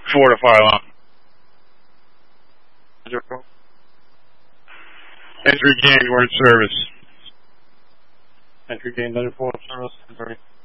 4 to fire alarm. Entry gained, we're in service. Entry gained under 4 service.